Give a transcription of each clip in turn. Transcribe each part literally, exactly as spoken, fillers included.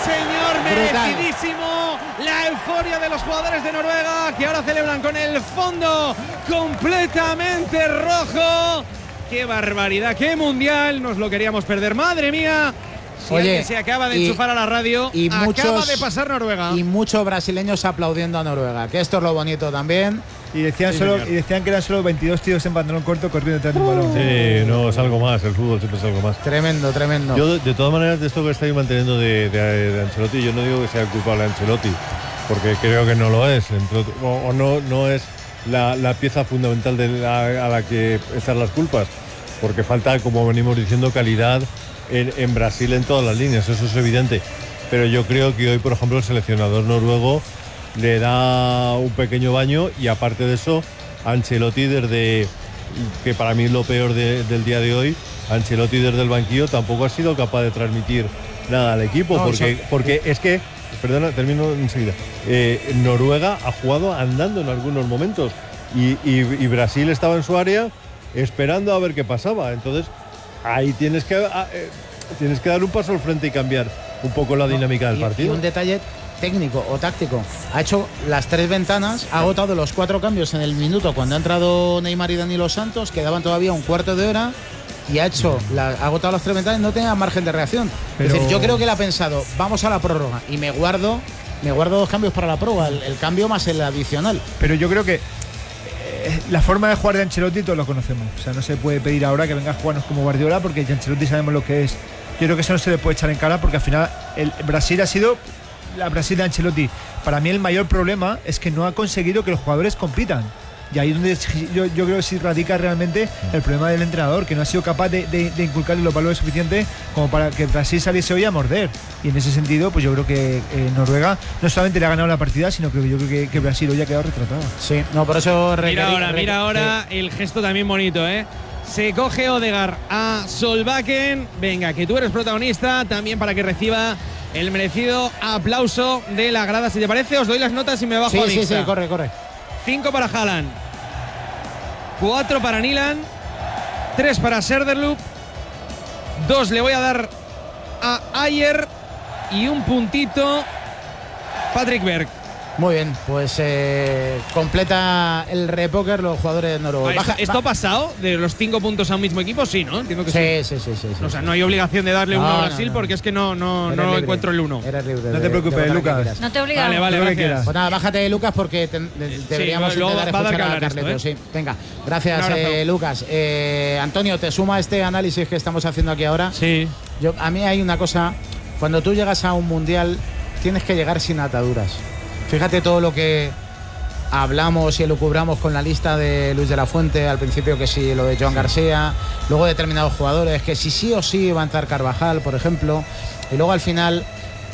señor, merecidísimo. La euforia de los jugadores de Noruega que ahora celebran con el fondo completamente rojo. ¡Qué barbaridad! ¡Qué mundial! Nos lo queríamos perder. ¡Madre mía! Si Oye, se acaba de y, enchufar a la radio, y acaba muchos, de pasar Noruega. Y muchos brasileños aplaudiendo a Noruega, que esto es lo bonito también. Y decían, sí, solo, y decían que eran solo veintidós tíos en pantalón corto corriendo detrás de un balón. Sí, no, es algo más, el fútbol siempre es algo más. Tremendo, tremendo. Yo, de, de todas maneras, de esto que estáis manteniendo de, de, de Ancelotti, yo no digo que sea culpable de Ancelotti, porque creo que no lo es, entre, o, o no, no es la, la pieza fundamental de la, a la que echan las culpas, porque falta, como venimos diciendo, calidad en, en Brasil en todas las líneas, eso es evidente. Pero yo creo que hoy, por ejemplo, el seleccionador noruego le da un pequeño baño, y aparte de eso, Ancelotti, desde que para mí es lo peor de, del día de hoy, Ancelotti desde el banquillo tampoco ha sido capaz de transmitir nada al equipo, no, porque, eso, porque es que, perdona, termino enseguida, eh, Noruega ha jugado andando en algunos momentos y, y, y Brasil estaba en su área esperando a ver qué pasaba. Entonces ahí tienes que, a, eh, tienes que dar un paso al frente y cambiar un poco la dinámica no, del y, partido. Y un detalle técnico o táctico, ha hecho las tres ventanas, ha agotado los cuatro cambios en el minuto cuando ha entrado Neymar y Danilo Santos, quedaban todavía un cuarto de hora, y ha hecho la, ha agotado las tres ventanas y no tenía margen de reacción. Pero... Es decir, yo creo que él ha pensado, vamos a la prórroga y me guardo me guardo dos cambios para la prórroga, el, el cambio más el adicional. Pero yo creo que eh, la forma de jugar de Ancelotti todos lo conocemos, o sea, no se puede pedir ahora que venga a jugarnos como Guardiola, porque Ancelotti sabemos lo que es. Yo creo que eso no se le puede echar en cara, porque al final el Brasil ha sido la Brasil de Ancelotti. Para mí el mayor problema es que no ha conseguido que los jugadores compitan. Y ahí es donde yo, yo creo que sí radica realmente el problema del entrenador, que no ha sido capaz de, de, de inculcarle los valores suficientes como para que Brasil saliese hoy a morder. Y en ese sentido, pues yo creo que eh, Noruega no solamente le ha ganado la partida, sino que yo creo que, que Brasil hoy ha quedado retratado. Sí, no, por eso... Mira ahora, mira ahora el gesto también bonito, ¿eh? Se coge Odegaard a Solbakken. Venga, que tú eres protagonista, también para que reciba el merecido aplauso de la grada. Si te parece, os doy las notas y me bajo sí, a Sí, sí, corre, corre. cinco para Haaland, cuatro para Nyland, tres para Söderlund, dos le voy a dar a Ayer y un puntito Patrick Berg. Muy bien, pues eh, completa el repóker los jugadores de Noruega. Baja, ¿Esto ha pasado de los cinco puntos a un mismo equipo? Sí, ¿no? Entiendo que sí. Sí, sí, sí. sí, sí o sea, sí. no hay obligación de darle no, uno a no, Brasil no. porque es que no, no, no libre. encuentro el uno. Eres libre. No te preocupes, de Lucas. No te obligamos. Vale, vale, vale gracias. Pues nada, bájate, Lucas, porque te, de, deberíamos sí, luego intentar va a dar escuchar que a hablar Carleto. esto, ¿eh? Sí, venga, gracias, eh, Lucas. Eh, Antonio, ¿te suma este análisis que estamos haciendo aquí ahora? Sí. Yo, a mí hay una cosa, cuando tú llegas a un mundial, tienes que llegar sin ataduras. Fíjate todo lo que hablamos y elucubramos con la lista de Luis de la Fuente al principio, que sí, lo de Joan García, luego determinados jugadores, que si sí o sí va a entrar Carvajal, por ejemplo, y luego al final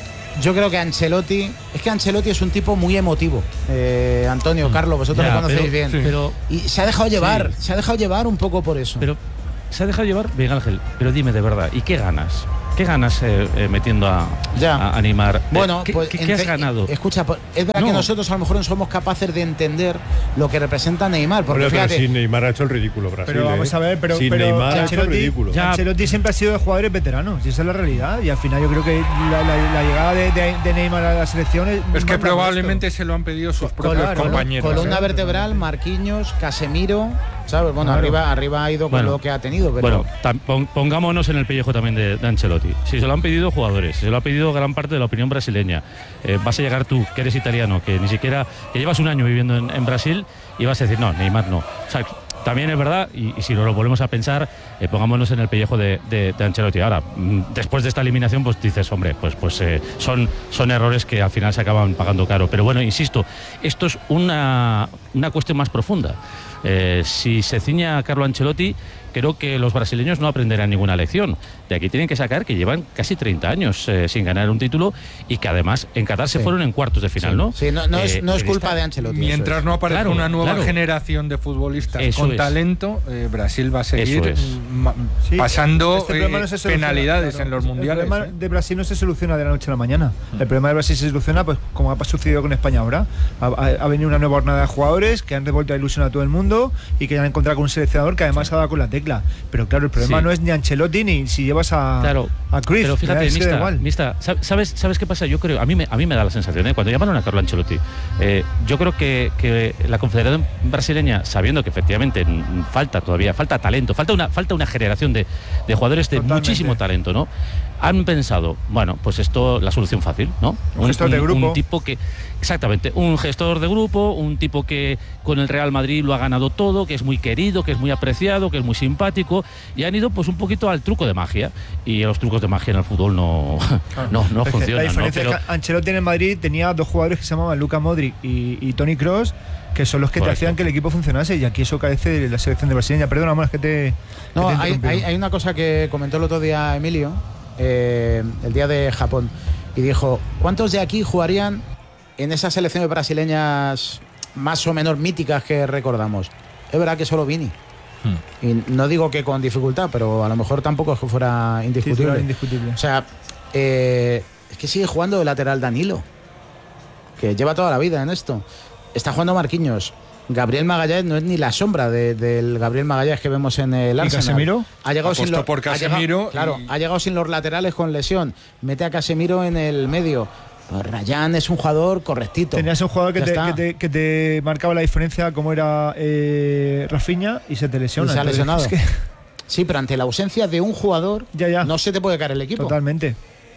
yo creo que Ancelotti, es que Ancelotti es un tipo muy emotivo, eh, Antonio, Carlos, vosotros ya, lo conocéis pero, bien, sí. pero, y se ha dejado llevar, sí. se ha dejado llevar un poco por eso. Pero se ha dejado llevar, Miguel Ángel, pero dime de verdad, ¿y qué ganas? ¿Qué ganas eh, eh, metiendo a, a animar? Bueno, ¿Qué, pues, ¿qué, qué has ganado? Escucha, es verdad no. que nosotros a lo mejor no somos capaces de entender lo que representa Neymar. Porque pero, fíjate, pero sin Neymar ha hecho el ridículo, Brasil. Pero vamos a ver, pero, sin pero Neymar ya, ha hecho el ridículo. Ya. Ancelotti siempre ha sido de jugadores veteranos, y esa es la realidad. Y al final yo creo que la, la, la llegada de, de, de Neymar a la selección es, es que probablemente esto. se lo han pedido sus propios claro, compañeros. Columna ¿eh? vertebral, Marquinhos, Casemiro, ¿sabes? Bueno, claro. arriba, arriba ha ido con bueno, lo que ha tenido. Pero... Bueno, tam, pongámonos en el pellejo también de, de Ancelotti. Si se lo han pedido jugadores, si se lo ha pedido gran parte de la opinión brasileña, eh, vas a llegar tú, que eres italiano, que ni siquiera, que llevas un año viviendo en, en Brasil, y vas a decir, no, Neymar no. O sea, también es verdad, y, y si nos lo volvemos a pensar, eh, pongámonos en el pellejo de, de, de Ancelotti. Ahora, después de esta eliminación, pues dices, hombre, pues, pues eh, son, son errores que al final se acaban pagando caro. Pero bueno, insisto, esto es una, una cuestión más profunda. Eh, si se ciña a Carlo Ancelotti, creo que los brasileños no aprenderán ninguna lección. De aquí tienen que sacar que llevan casi treinta años eh, sin ganar un título, y que además en Qatar se sí. fueron en cuartos de final, sí. ¿no? Sí, no, no, eh, es, no es culpa esta... de Ancelotti. Mientras es. no aparezca claro, una nueva claro. generación de futbolistas eso con es. talento, eh, Brasil va a seguir es. sí, pasando este eh, no penalidades claro. en los mundiales. El problema ¿eh? de Brasil no se soluciona de la noche a la mañana. Mm. El problema de Brasil se soluciona, pues como ha sucedido con España ahora. Ha, ha, ha venido una nueva jornada de jugadores que han devuelto la ilusión a todo el mundo y que han encontrado con un seleccionador que además sí. ha dado con la tecla. Pero claro, el problema sí. no es ni Ancelotti ni si lleva llevas a, claro, a Cruyff. pero fíjate, es que da Mista, igual. Mista, ¿sabes, ¿sabes qué pasa? Yo creo, a mí me, a mí me da la sensación, ¿eh? Cuando llamaron a Carlo Ancelotti, eh, yo creo que, que la Confederación Brasileña, sabiendo que efectivamente falta todavía, falta talento, falta una, falta una generación de, de jugadores de Totalmente. muchísimo talento, ¿no? Han pensado, bueno, pues esto, la solución fácil, ¿no? Un gestor de grupo. Un tipo que, exactamente, un gestor de grupo, un tipo que con el Real Madrid lo ha ganado todo, que es muy querido, que es muy apreciado, que es muy simpático, y han ido pues un poquito al truco de magia, y los trucos de magia en el fútbol no, no, no Es que funcionan, la diferencia ¿no? es que Ancelotti en el Madrid tenía dos jugadores que se llamaban Luka Modric y, y Toni Kroos, que son los que Correcto. te hacían que el equipo funcionase, y aquí eso carece de la selección de brasileña. Perdona, más que te. No, que te hay, interrumpí. hay, hay una cosa que comentó el otro día Emilio, eh, el día de Japón, y dijo, ¿cuántos de aquí jugarían en esas selecciones brasileñas más o menos míticas que recordamos? Es verdad que solo Vini. Hmm. Y no digo que con dificultad, pero a lo mejor tampoco es que fuera indiscutible. Titular indiscutible. O sea, eh, es que sigue jugando de lateral Danilo, que lleva toda la vida en esto. Está jugando Marquinhos. Gabriel Magallanes no es ni la sombra de, del Gabriel Magallanes que vemos en el ¿Y Arsenal. Casemiro? Ha llegado Apostó sin los, por Casemiro ha llegado, claro, y- ha llegado sin los laterales con lesión. Mete a Casemiro en el medio. Pues Rayán es un jugador correctito. Tenías un jugador que Ya te, está. que, te, que te marcaba la diferencia, como era eh, Rafinha, y se te lesiona. Y se ha Entonces, lesionado. es que- Sí, pero ante la ausencia de un jugador, Ya, ya. no se te puede caer el equipo. Totalmente.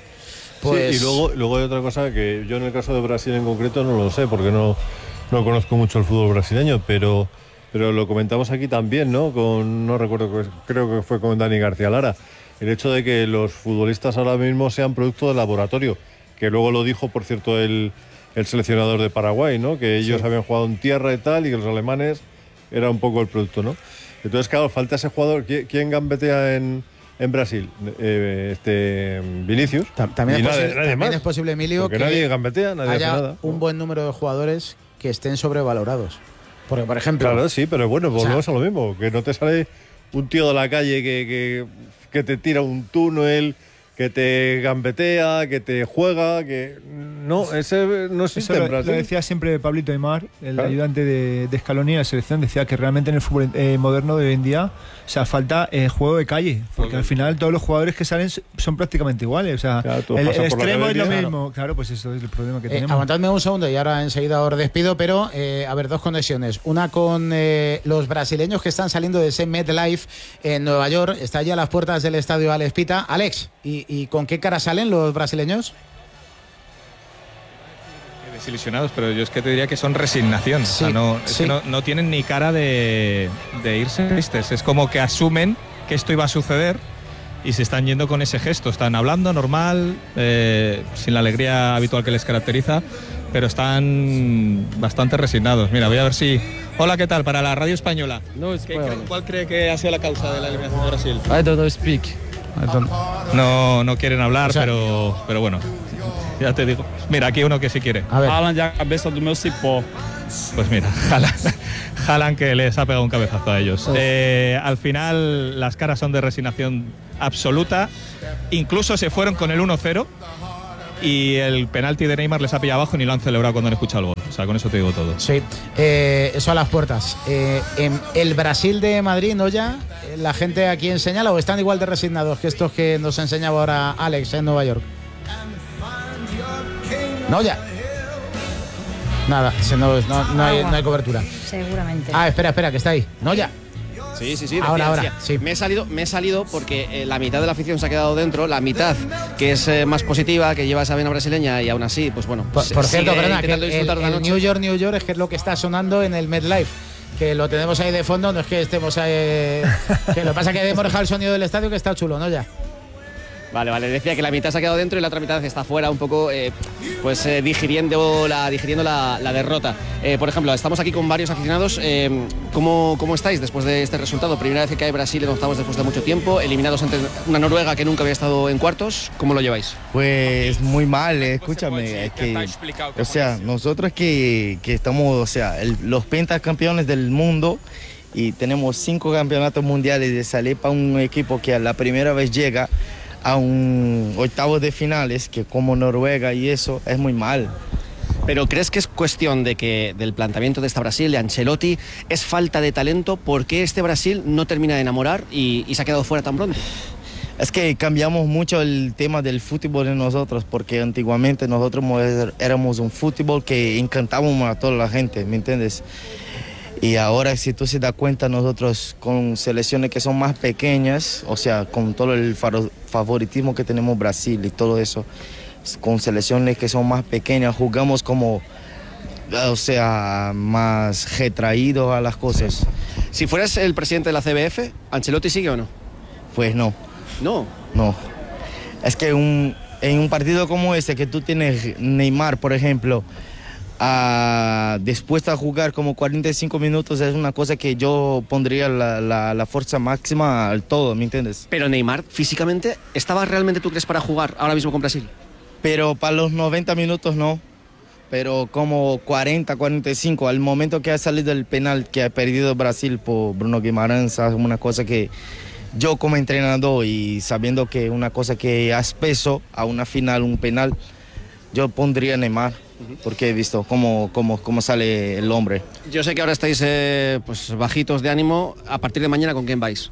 Pues, Sí, y luego, luego hay otra cosa que yo en el caso de Brasil en concreto no lo sé, porque no, no conozco mucho el fútbol brasileño, pero, pero lo comentamos aquí también, ¿no? Con, no recuerdo, creo que fue con Dani García Lara, el hecho de que los futbolistas ahora mismo sean producto de laboratorio, que luego lo dijo, por cierto, el, el seleccionador de Paraguay, ¿no? Que ellos Sí. habían jugado en tierra y tal, y que los alemanes era un poco el producto, ¿no? Entonces, claro, falta ese jugador. ¿Quién, quién gambetea en, en Brasil? Eh, este Vinicius. tam- también, Y es, nadie- posible, nadie también más. es posible, Emilio, Porque que nadie gambetea, nadie hace haya nada. un buen número de jugadores que estén sobrevalorados. Porque, por ejemplo, Claro, sí, pero bueno, sea- volvemos a lo mismo. Que no te sale un tío de la calle que, que, que te tira un túnel, que te gambetea, que te juega, que no, ese no existe Eso en lo, Brasil. lo decía siempre Pablito Aimar, el Claro. ayudante de, de Scaloni en la selección, decía que realmente en el fútbol eh, moderno de hoy en día, o sea, falta eh, juego de calle, porque al final todos los jugadores que salen son prácticamente iguales, o sea, Claro, todos el, el pasan por la extremo es lo academia. mismo, claro, pues eso es el problema que Eh, tenemos. aguantadme un segundo y ahora enseguida os despido, pero eh, a ver, dos conexiones. Una con eh, los brasileños que están saliendo de ese MetLife en Nueva York. Está allí a las puertas del estadio Alex Pita. Alex, ¿y, y con qué cara salen los brasileños? Desilusionados, pero yo es que te diría que son resignación. Sí, o sea, no, es sí. que no, no tienen ni cara de, de irse tristes. Es como que asumen que esto iba a suceder y se están yendo con ese gesto. Están hablando normal, eh, sin la alegría habitual que les caracteriza, pero están bastante resignados. Mira, voy a ver si... Hola, ¿qué tal? Para la radio española. No, it's ¿Qué well. cree- ¿Cuál cree que ha sido la causa de la eliminación de Brasil? I don't know speak. I don't. No, no quieren hablar, O sea- pero, pero bueno, ya te digo. Mira, aquí uno que sí quiere. A ver, Haaland ya cabeça do meu cipó. Pues mira, Haaland, Haaland que les ha pegado un cabezazo a ellos. Uf. Eh, al final las caras son de resignación absoluta. Incluso se fueron con el uno cero y el penalti de Neymar les ha pillado abajo y ni lo han celebrado cuando han escuchado el gol. O sea, con eso te digo todo. sí, eh, eso a las puertas. Eh, en el Brasil de Madrid, ¿no ya? Eh, ¿La gente aquí en señala o están igual de resignados que estos que nos enseñaba ahora Alex en Nueva York? No ya. Nada, se nos- no, no hay, no hay cobertura. Seguramente. Ah, espera, espera, que está ahí. No ya. Sí, sí, sí. Ahora, decía, ahora, decía. sí. Me he salido, me he salido porque eh, la mitad de la afición se ha quedado dentro, la mitad que es eh, más positiva, que lleva esa vena brasileña y aún así, pues bueno. Por, se- por cierto, sigue perdona, que intentando el, disfrutar de la el noche. New York, New York es que es lo que está sonando en el MetLife. Que lo tenemos ahí de fondo, no es que estemos ahí. Que lo que pasa es que hemos dejado el sonido del estadio que está chulo, ¿no? Ya. Vale, vale. Decía que la mitad se ha quedado dentro y la otra mitad está fuera, un poco, eh, pues eh, digiriendo la, digiriendo la, la derrota. Eh, por ejemplo, estamos aquí con varios aficionados. Eh, ¿cómo, ¿Cómo estáis después de este resultado? Primera vez que cae Brasil en octavos después de mucho tiempo, eliminados ante una Noruega que nunca había estado en cuartos. ¿Cómo lo lleváis? Pues muy mal, eh, escúchame, es que, o sea, nosotros que, que estamos, o sea, el- los pentacampeones del mundo y tenemos cinco campeonatos mundiales de salir para un equipo que a la primera vez llega a un octavo de finales, que como Noruega y eso, es muy mal. Pero ¿crees que es cuestión de que del planteamiento de esta Brasil, de Ancelotti, es falta de talento? ¿Por qué este Brasil no termina de enamorar y, y se ha quedado fuera tan pronto? Es que cambiamos mucho el tema del fútbol en nosotros, porque antiguamente nosotros éramos un fútbol que encantábamos a toda la gente, ¿me entiendes? Y ahora, si tú se das cuenta, nosotros con selecciones que son más pequeñas, o sea, con todo el favoritismo que tenemos Brasil y todo eso, con selecciones que son más pequeñas, jugamos como, o sea, más retraídos a las cosas. Sí. Si fueras el presidente de la C B F, ¿Ancelotti sigue o no? Pues no. ¿No? No. Es que un, en un partido como este, que tú tienes Neymar, por ejemplo, Uh, dispuesto a jugar como cuarenta y cinco minutos, es una cosa que yo pondría la, la, la fuerza máxima al todo, ¿me entiendes? Pero Neymar, físicamente, ¿estaba realmente, tú crees, para jugar ahora mismo con Brasil? Pero para los noventa minutos no, pero como cuarenta, cuarenta y cinco, al momento que ha salido el penal que ha perdido Brasil por Bruno Guimarães, es una cosa que yo como entrenador y sabiendo que una cosa que hace peso a una final, un penal, yo pondría Neymar. Porque he visto cómo, cómo, cómo sale el hombre. Yo sé que ahora estáis eh, pues bajitos de ánimo. A partir de mañana, ¿con quién vais?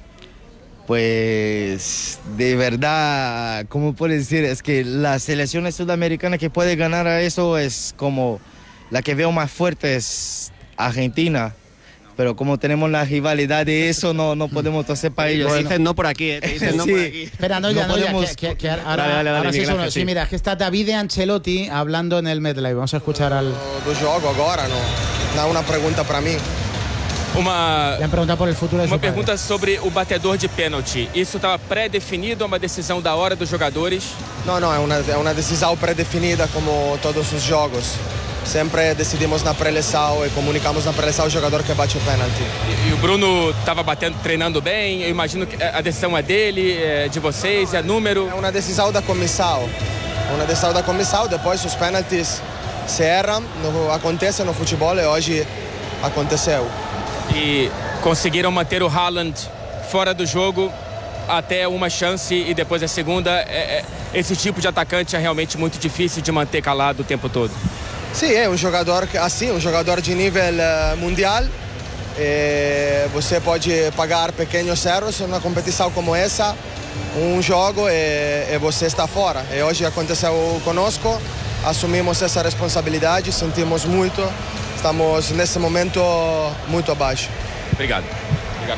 Pues de verdad, ¿cómo puedo decir? Es que la selección sudamericana que puede ganar a eso es como la que veo más fuerte es Argentina. Pero como tenemos la rivalidad de eso, no, no podemos hacer para ellos. Te dicen no por aquí, eh, te dicen no sí. por aquí. Espera, no, ya, no, ya, que, que, que ahora, dale, dale, dale, ahora sí, Miguel, uno, sí, sí, mira, es que está David Ancelotti hablando en el MetLife. Vamos a escuchar al... Do jogo agora, no. Dá uma pergunta para mim. Uma, Le han preguntado por el futuro de uma su pergunta padre. sobre o batedor de pênalti. Isso estava pré-definido, uma decisão da hora dos jogadores? Não, não, é uma, é uma decisão pré-definida como todos os jogos. Sempre decidimos na pré-eleição e comunicamos na pré-eleição o jogador que bate o pênalti. E, e o Bruno estava batendo, treinando bem. Eu imagino que a decisão é dele, é de vocês, é número. É uma decisão da comissão. É uma decisão da comissão. Depois os pênaltis se erram, no, acontece no futebol e hoje aconteceu. E conseguiram manter o Haaland fora do jogo até uma chance e depois a segunda. É, é, esse tipo de atacante é realmente muito difícil de manter calado o tempo todo. Sim, é um jogador assim, um jogador de nível uh, mundial. E você pode pagar pequenos erros numa competição como essa, um jogo e, e você está fora. E hoje aconteceu conosco, assumimos essa responsabilidade, sentimos muito, estamos nesse momento muito abaixo. Obrigado. Obrigado.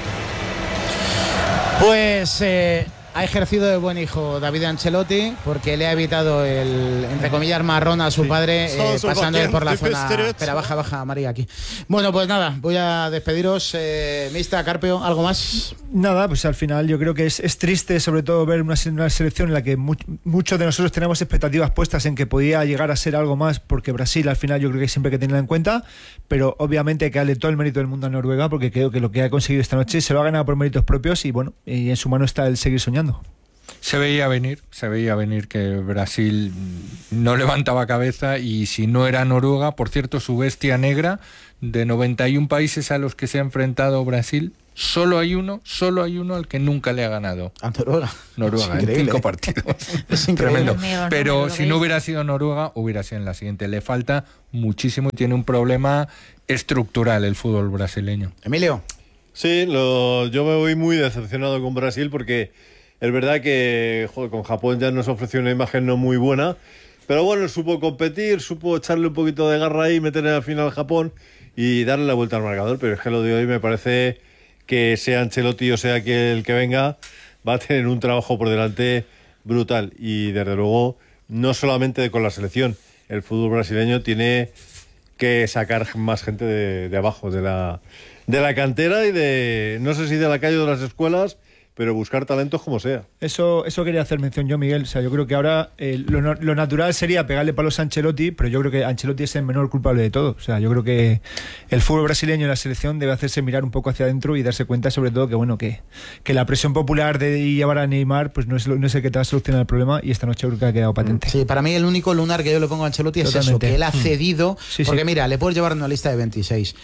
Pues eh, ha ejercido de buen hijo David Ancelotti porque le ha evitado el, entre comillas, marrón a su sí. padre eh, pasando por la zona. Espera, baja, baja, María, aquí. Bueno, pues nada, voy a despediros. Eh, Mista, Carpio, ¿algo más? Nada, pues al final yo creo que es, es triste sobre todo ver una, una selección en la que mu muchos de nosotros tenemos expectativas puestas en que podía llegar a ser algo más, porque Brasil al final yo creo que siempre hay que tenerla en cuenta, pero obviamente hay que darle todo el mérito del mundo a Noruega, porque creo que lo que ha conseguido esta noche se lo ha ganado por méritos propios y bueno, y en su mano está el seguir soñando. Se veía venir, se veía venir que Brasil no levantaba cabeza y si no era Noruega, por cierto, su bestia negra, de noventa y un países a los que se ha enfrentado Brasil, solo hay uno, solo hay uno al que nunca le ha ganado. A Noruega. Noruega, en cinco partidos. Es increíble. Tremendo. Pero si no hubiera sido Noruega, hubiera sido en la siguiente. Le falta muchísimo, tiene un problema estructural el fútbol brasileño. Emilio. Sí, lo, yo me voy muy decepcionado con Brasil porque es verdad que joder, con Japón ya nos ofreció una imagen no muy buena, pero bueno, supo competir, supo echarle un poquito de garra ahí, meterle al final a Japón y darle la vuelta al marcador, pero es que lo de hoy me parece que sea Ancelotti o sea que el que venga va a tener un trabajo por delante brutal y desde luego no solamente con la selección, el fútbol brasileño tiene que sacar más gente de, de abajo, de la, de la cantera y de, no sé si de la calle o de las escuelas, pero buscar talentos como sea. Eso eso quería hacer mención yo, Miguel. O sea, yo creo que ahora eh, lo, lo natural sería pegarle palos a Ancelotti, pero yo creo que Ancelotti es el menor culpable de todo. O sea, yo creo que el fútbol brasileño y la selección debe hacerse mirar un poco hacia adentro y darse cuenta, sobre todo, que bueno que, que la presión popular de llevar a Neymar pues no es, no es el que te va a solucionar el problema y esta noche creo que ha quedado patente. Sí, para mí el único lunar que yo le pongo a Ancelotti es Totalmente. eso, que él ha cedido, sí, porque sí. mira, le puedes llevar una lista de veintiséis.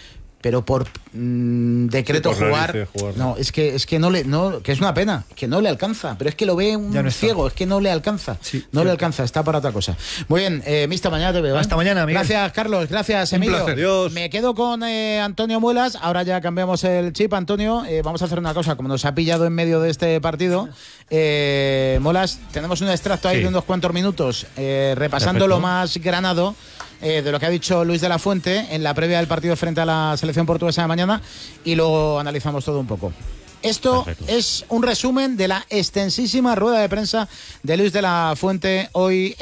pero por mmm, decreto Sí, por jugar, narices, jugar, no, es que es que no le no, que es una pena, que no le alcanza, pero es que lo ve un Ya no está. ciego, es que no le alcanza, Sí, no cierto. le alcanza, está para otra cosa. Muy bien, eh, Mista, mañana te veo. ¿eh? Hasta mañana, Miguel. Gracias, Carlos, gracias, Un Emilio. placer. Adiós. Me quedo con eh, Antonio Muelas, ahora ya cambiamos el chip, Antonio, eh, vamos a hacer una cosa, como nos ha pillado en medio de este partido, eh, Muelas, tenemos un extracto ahí Sí. de unos cuantos minutos, eh, repasando Perfecto. lo más granado eh, de lo que ha dicho Luis de la Fuente en la previa del partido frente a la selección portuguesa de mañana y luego analizamos todo un poco. Esto Perfecto. es un resumen de la extensísima rueda de prensa de Luis de la Fuente hoy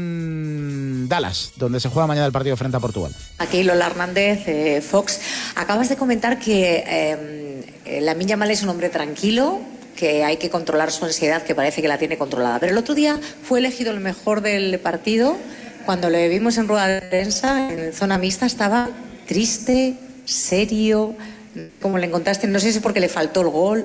en Dallas, donde se juega mañana el partido frente a Portugal. Aquí Lola Hernández, eh, Fox, acabas de comentar que eh, Lamine Yamal es un hombre tranquilo, que hay que controlar su ansiedad, que parece que la tiene controlada. Pero el otro día fue elegido el mejor del partido. Cuando le vimos en rueda de prensa, en zona mixta, estaba triste, serio. ¿Cómo le encontraste? No sé si es porque le faltó el gol.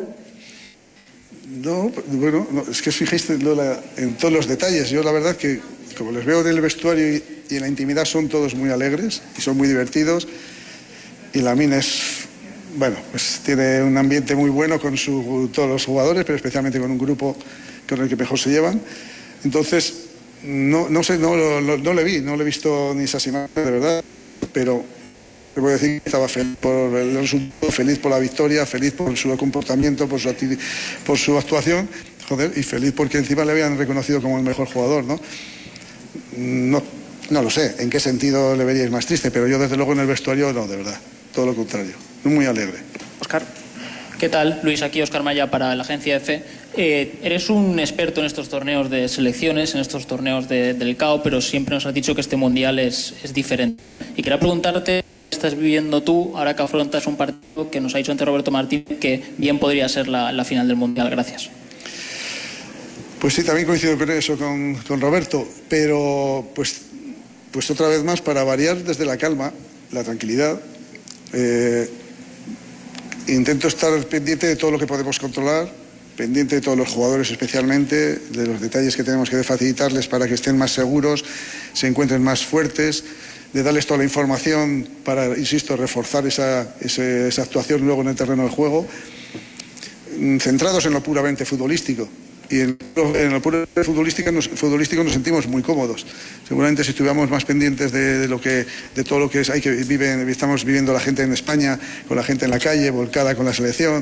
No, bueno, no, es que os fijáis en, Lola, en todos los detalles. Yo la verdad que, como les veo en el vestuario y, y en la intimidad, son todos muy alegres y son muy divertidos. Y Lamine es, bueno, pues tiene un ambiente muy bueno con su, todos los jugadores, pero especialmente con un grupo con el que mejor se llevan. Entonces, no, no sé, no, no, no le vi, no le he visto ni esas imágenes, de verdad, pero te puedo decir que estaba feliz por el resultado, feliz por la victoria, feliz por su comportamiento, por su, acti- por su actuación, joder, y feliz porque encima le habían reconocido como el mejor jugador, ¿no? No, no lo sé en qué sentido le veríais más triste, pero yo desde luego en el vestuario no, de verdad, todo lo contrario, muy alegre. Oscar. ¿Qué tal? Luis, aquí Oscar Maya para la agencia EFE. Eh, eres un experto en estos torneos de selecciones, en estos torneos de, del C A O, pero siempre nos has dicho que este mundial es, es diferente. Y quería preguntarte, ¿qué estás viviendo tú ahora que afrontas un partido que nos ha dicho antes Roberto Martín que bien podría ser la, la final del mundial? Gracias. Pues sí, también coincido con eso, con, con Roberto, pero pues, pues otra vez más, para variar desde la calma, la tranquilidad, eh, intento estar pendiente de todo lo que podemos controlar, pendiente de todos los jugadores especialmente, de los detalles que tenemos que facilitarles para que estén más seguros, se encuentren más fuertes, de darles toda la información para, insisto, reforzar esa, esa, esa actuación luego en el terreno del juego, centrados en lo puramente futbolístico. Y en, en lo puramente futbolístico nos, futbolístico nos sentimos muy cómodos. Seguramente si estuviéramos más pendientes de, de lo que, de todo lo que es, hay que vive, estamos viviendo la gente en España, con la gente en la calle, volcada con la selección,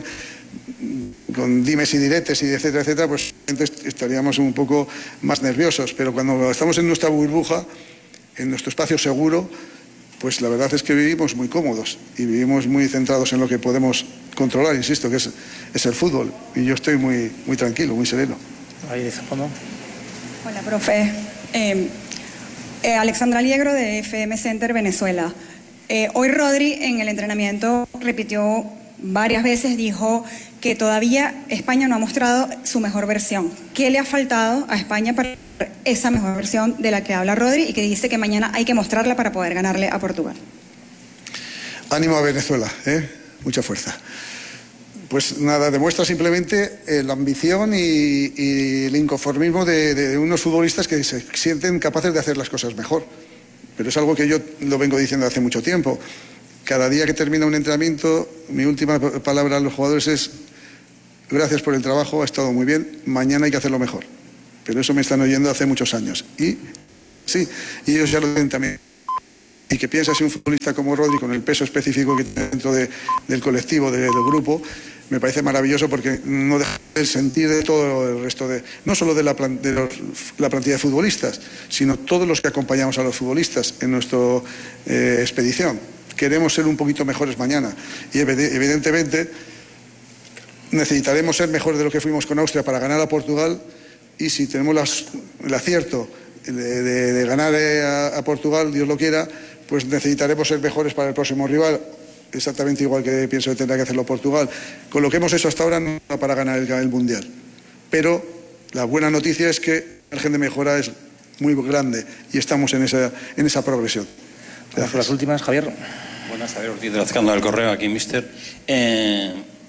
con dimes y diretes y etcétera, etcétera, pues estaríamos un poco más nerviosos. Pero cuando estamos en nuestra burbuja, en nuestro espacio seguro, pues la verdad es que vivimos muy cómodos y vivimos muy centrados en lo que podemos controlar, insisto, que es, es el fútbol. Y yo estoy muy, muy tranquilo, muy sereno. Ahí dice fondo. Hola, profe. Eh, eh, Alexandra Liegro de F M Center Venezuela. Eh, hoy Rodri en el entrenamiento repitió varias veces, dijo que todavía España no ha mostrado su mejor versión. ¿Qué le ha faltado a España para esa mejor versión de la que habla Rodri y que dice que mañana hay que mostrarla para poder ganarle a Portugal? Ánimo a Venezuela, ¿eh? Mucha fuerza. Pues nada, demuestra simplemente eh, la ambición y, y el inconformismo de, de unos futbolistas que se sienten capaces de hacer las cosas mejor. Pero es algo que yo lo vengo diciendo hace mucho tiempo. Cada día que termina un entrenamiento, mi última palabra a los jugadores es: gracias por el trabajo, ha estado muy bien, mañana hay que hacerlo mejor. Pero eso me están oyendo hace muchos años. Y sí, y ellos ya lo ven también. Y que piensa si un futbolista como Rodri, con el peso específico que tiene dentro de, del colectivo, de, del grupo, me parece maravilloso porque no deja el sentir de todo el resto de, no solo de, la, plan, de los, la plantilla de futbolistas, sino todos los que acompañamos a los futbolistas en nuestra eh, expedición. Queremos ser un poquito mejores mañana y evidentemente necesitaremos ser mejores de lo que fuimos con Austria para ganar a Portugal, y si tenemos las, el acierto de, de, de ganar a, a Portugal, Dios lo quiera, pues necesitaremos ser mejores para el próximo rival, exactamente igual que pienso que tendrá que hacerlo Portugal. Con lo que hemos hecho hasta ahora no para ganar el, el Mundial. Pero la buena noticia es que el margen de mejora es muy grande y estamos en esa, en esa progresión. Gracias. Las últimas, Javier. Buenas, Javier Ortiz de la Escándalo del Correo, aquí, mister. Eh,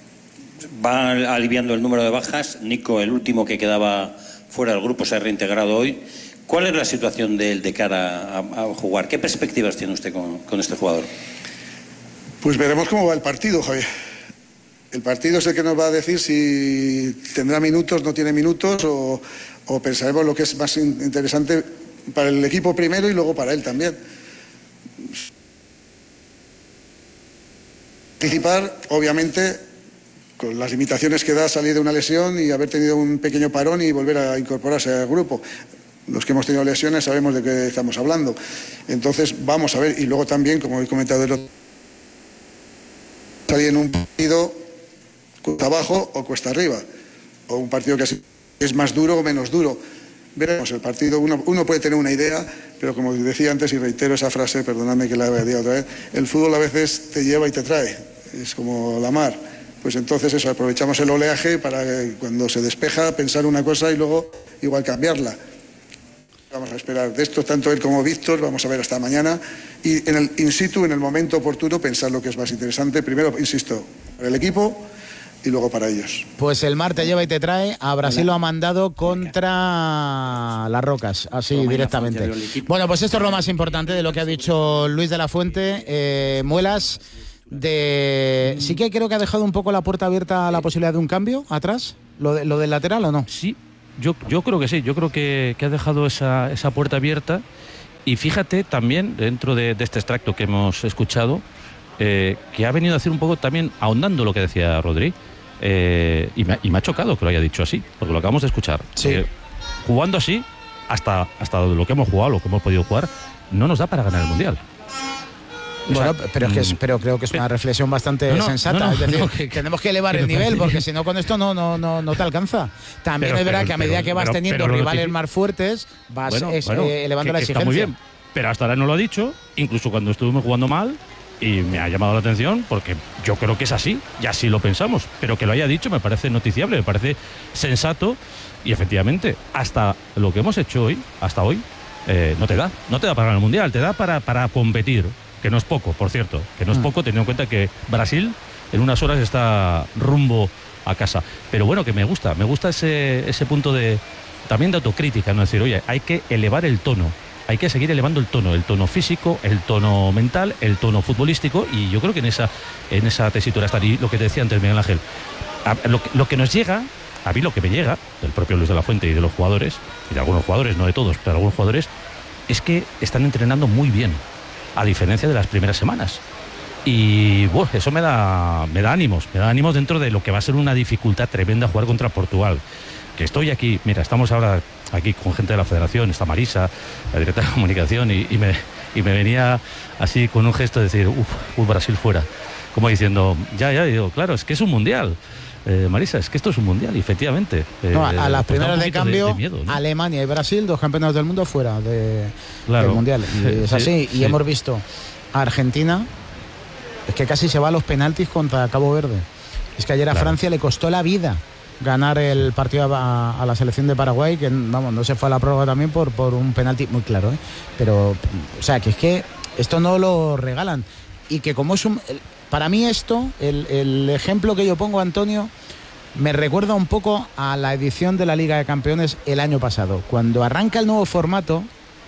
va aliviando el número de bajas. Nico, el último que quedaba fuera del grupo, se ha reintegrado hoy. ¿Cuál es la situación de él de cara a, a jugar? ¿Qué perspectivas tiene usted con, con este jugador? Pues veremos cómo va el partido, Javier. El partido es el que nos va a decir si tendrá minutos, no tiene minutos, o, o pensaremos lo que es más interesante para el equipo primero y luego para él también. Participar, obviamente, con las limitaciones que da salir de una lesión y haber tenido un pequeño parón y volver a incorporarse al grupo. Los que hemos tenido lesiones sabemos de qué estamos hablando. Entonces, vamos a ver. Y luego también, como he comentado el otro, salir en un partido cuesta abajo o cuesta arriba, o un partido que es más duro o menos duro. Veremos el partido, uno, uno puede tener una idea, pero como decía antes y reitero esa frase, perdonadme que la he dicho otra vez, el fútbol a veces te lleva y te trae, es como la mar. Pues entonces eso, aprovechamos el oleaje para que cuando se despeja pensar una cosa y luego igual cambiarla. Vamos a esperar de esto, tanto él como Víctor, vamos a ver hasta mañana y en el in situ, en el momento oportuno, pensar lo que es más interesante. Primero, insisto, para el equipo y luego para ellos. Pues el mar te lleva y te trae. A Brasil Hola. Lo ha mandado contra las Rocas, así Toma directamente. Bueno, pues esto es lo más importante de lo que ha dicho Luis de la Fuente. Eh, Muelas, de... sí que creo que ha dejado un poco la puerta abierta a la posibilidad de un cambio atrás, lo, de, lo del lateral, ¿o no? Sí. Yo, yo creo que sí, yo creo que, que ha dejado esa, esa puerta abierta y fíjate también, dentro de, de este extracto que hemos escuchado, eh, que ha venido a hacer un poco también ahondando lo que decía Rodri, eh, y, me, y me ha chocado que lo haya dicho así, porque lo acabamos de escuchar. Sí. Eh, jugando así, hasta, hasta lo que hemos jugado, lo que hemos podido jugar, no nos da para ganar el Mundial. Bueno, pero, es que es, pero creo que es una reflexión bastante no, no, sensata. No, no, es decir, no, que, tenemos que elevar que el nivel, porque si no, con esto no, no, no, no te alcanza. También pero, es verdad pero, que a medida que vas pero, teniendo pero, rivales que... más fuertes, vas bueno, es, bueno, eh, elevando que, la que exigencia. Está muy bien, pero hasta ahora no lo ha dicho, incluso cuando estuvimos jugando mal, y me ha llamado la atención, porque yo creo que es así, y así lo pensamos. Pero que lo haya dicho me parece noticiable, me parece sensato, y efectivamente, hasta lo que hemos hecho hoy, hasta hoy, eh, no te da, no te da para ganar el Mundial, te da para, para competir. Que no es poco, por cierto, que no es poco teniendo en cuenta que Brasil en unas horas está rumbo a casa. Pero bueno, que me gusta, me gusta ese, ese punto de también de autocrítica, no decir, oye, hay que elevar el tono, hay que seguir elevando el tono, el tono físico, el tono mental, el tono futbolístico, y yo creo que en esa, en esa tesitura está. Y lo que te decía antes, Miguel Ángel, a, lo, lo que nos llega, a mí lo que me llega, del propio Luis de la Fuente y de los jugadores, y de algunos jugadores, no de todos, pero de algunos jugadores, es que están entrenando muy bien, a diferencia de las primeras semanas. Y bueno, eso me da, me da ánimos, me da ánimos dentro de lo que va a ser una dificultad tremenda jugar contra Portugal. Que estoy aquí, mira, estamos ahora aquí con gente de la Federación, está Marisa, la directora de comunicación, y, y, me, y me venía así con un gesto de decir, uff, uff, Brasil fuera. Como diciendo, ya, ya, digo, claro, es que es un mundial. Eh, Marisa, es que esto es un mundial, y efectivamente. Eh, no, a, a las pues primeras de cambio, de, de miedo, ¿no? Alemania y Brasil, dos campeones del mundo fuera de, claro. del mundial. Y es así, sí, y sí. hemos visto a Argentina, es que casi se va a los penaltis contra Cabo Verde. Es que ayer a claro. Francia le costó la vida ganar el partido a, a la selección de Paraguay, que vamos, no se fue a la prórroga también por, por un penalti muy claro, ¿eh? Pero, o sea, que es que esto no lo regalan. Y que como es un... El, para mí esto, el, el ejemplo que yo pongo, Antonio, me recuerda un poco a la edición de la Liga de Campeones el año pasado. Cuando arranca el nuevo formato,